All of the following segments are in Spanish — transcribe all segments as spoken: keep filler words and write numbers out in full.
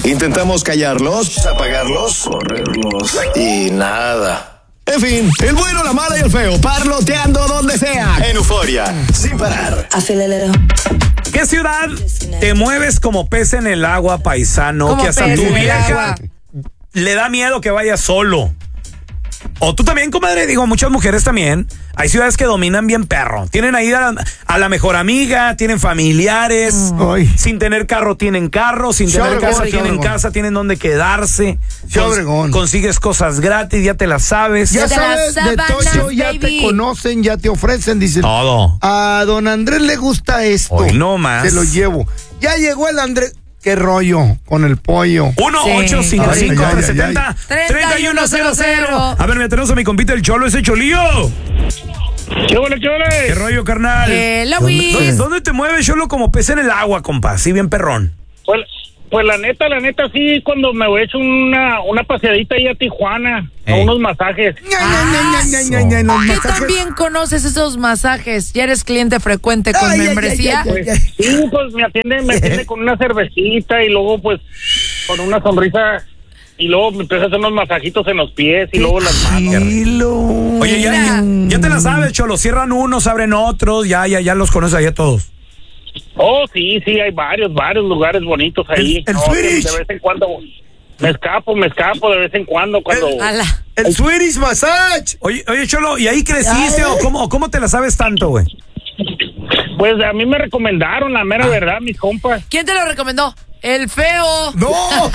Intentamos callarlos, apagarlos, correrlos y nada. En fin, el bueno, la mala y el feo, parloteando donde sea. En Euforia, sin parar. ¿Qué ciudad te mueves como pez en el agua, paisano? Como Que hasta pez tu en el vieja agua. le da miedo que vaya solo. O tú también, comadre, digo, muchas mujeres también. Hay ciudades que dominan bien perro. Tienen ahí a la, a la mejor amiga, tienen familiares. Ay. Sin tener carro, tienen carro. Sin Ciudad tener Obregón, casa, Ciudad tienen Obregón. casa, tienen donde quedarse. Ciudad Cons- Obregón. Consigues cosas gratis, ya te las sabes. Ya De sabes, las de sabanas, Tocho ya te baby. conocen, ya te ofrecen, dicen. Todo. A don Andrés le gusta esto. Hoy no más. Se lo llevo. Ya llegó el Andrés. ¿Qué rollo con el pollo? uno ocho cinco cinco Ay, ay, tres siete ay, cero ay. tres uno cero cero. A ver, me tenemos a mi compita el Cholo, ese Cholillo. ¿Qué ole, qué ole? ¿Qué rollo, carnal? Eh, la ¿Dónde, Wiz. dónde- dónde te mueves, Cholo, como pez en el agua, compa? Sí, bien perrón. Pues, pues la neta, la neta, sí, cuando me voy a echar una, una paseadita ahí a Tijuana, a Ey. unos masajes. Ña, ña, ña, ña, ña, ña, los ¿Tú masajes. también conoces esos masajes? ¿Ya eres cliente frecuente con Ay, ay, membresía? ay, ay, Pues, sí, pues me atiende, me atiende con una cervecita y luego, pues, con una sonrisa. Y luego me empieza a hacer unos masajitos en los pies y luego las manos. Tranquilo. Oye, ya, ya, ya te la sabes, Cholo. Cierran unos, abren otros. Ya, ya, ya los conoces allá todos. Oh, sí, sí, hay varios, varios lugares bonitos ahí. El- el No, Swedish. De vez en cuando me escapo, me escapo de vez en cuando cuando... Ala. El Swedish Massage. Oye, oye, Cholo, ¿y ahí creciste o cómo, o cómo te la sabes tanto, güey? Pues a mí me recomendaron, la mera verdad, mis compas. ¿Quién te lo recomendó? El feo. No.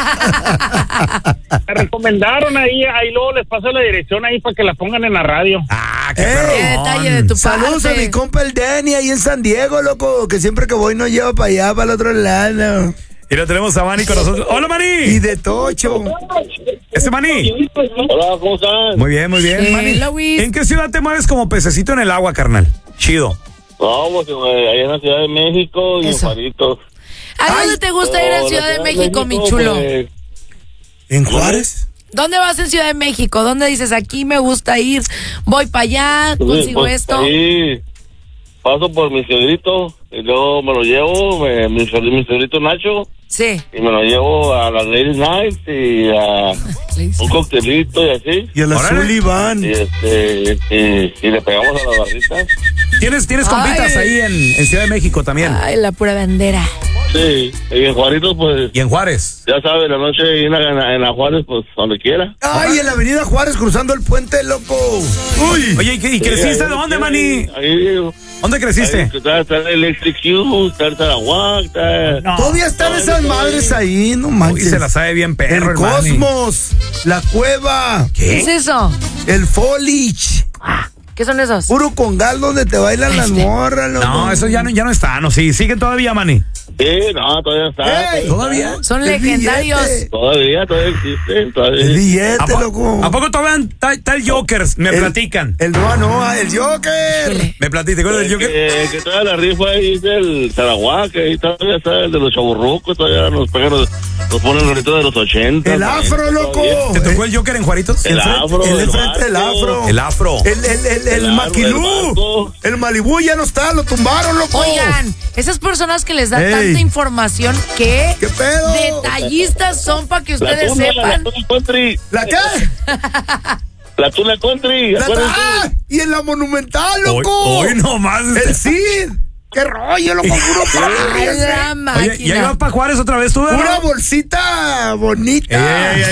Me recomendaron ahí, ahí luego les paso la dirección ahí para que la pongan en la radio. Ah, qué Ey, Qué perrón. detalle de tu Saludos parte. a mi compa el Danny ahí en San Diego, loco, que siempre que voy no lleva para allá, para el otro lado. Y lo tenemos a Manny con nosotros. ¡Hola, Y Manny! de Tocho. ¿Ese Manny? Hola, ¿cómo están? Muy bien, muy bien, Sí, Manny. la Wiz. ¿En qué ciudad te mueves como pececito en el agua, carnal? Chido. No, pues allá en la Ciudad de México y en Eso. Juaritos. ¿A dónde te gusta ir en Ciudad de México, mi chulo? Pues, ¿En Juárez? ¿Dónde vas en Ciudad de México? ¿Dónde dices, aquí me gusta ir? Voy para allá, consigo pues, esto. ahí paso por mi suegrito y luego me lo llevo, me- mi, suegr- mi suegrito Nacho, Sí. y me lo llevo a la Ladies Night y a un coctelito y así. Y a la Órale. Sullivan. Y este y, y le pegamos a las barritas. ¿Tienes, tienes compitas Ay. ahí en, en Ciudad de México también? Ay, la pura bandera. Sí, y en Juaritos, pues, ¿Y en Juárez? ya sabes, la noche ahí en la, en la- en la Juárez, pues, donde quiera. Ay, en la avenida Juárez cruzando el puente, loco. Uy. Oye, ¿y, qué- y creciste ahí- dónde, ahí- Manny? Ahí, ¿Dónde creciste? ahí está, está el Electric U, está el Sarawak, está... No. Todavía están esas madres ahí, no Uy, manches. se la sabe bien perro, El Manny. Cosmos, la cueva, ¿Qué es eso? el Foliage, ¿Qué son esos? puro congal donde te bailan las morras, loco. No, eso ya no, ya no está, no, sí, siguen todavía, Manny. Sí, no, todavía está. Ey, ¿Todavía? Son El legendarios. billete. Todavía, todavía existe, todavía. El billete, ¿A, po- loco. ¿A poco todavía está, está el Jokers? Me El- platican. El no, no, el Joker. Híjole. Me platican. ¿Te acuerdas del Que, Joker? que todavía la rifa ahí es el Sarawak, que ahí todavía está el de los chaburrucos, todavía nos pegan, los, nos ponen ahorita de los ochenta. El afro, loco. ¿Te tocó el Joker en Juaritos? El frente- afro, el de el frente del barco. afro. El afro. El, el, el, el, El árbol, Maquilú. el barco. El Malibú ya no está, lo tumbaron, loco. Oigan, esas personas que les dan Ey. tanta información, ¿qué? ¿Qué pedo? Detallistas son para que La ustedes tuna, la sepan. tuna country. ¿La qué? La tuna country. La- acuérdense. ¡Ah! Y en la Monumental, Hoy, loco. hoy nomás. El Cid. ¡Qué rollo, loco! Puro Ay, padre. la Oye, ¿ya máquina. ibas para Juárez otra vez tú, Una ¿verdad? bolsita bonita. Ey, ey,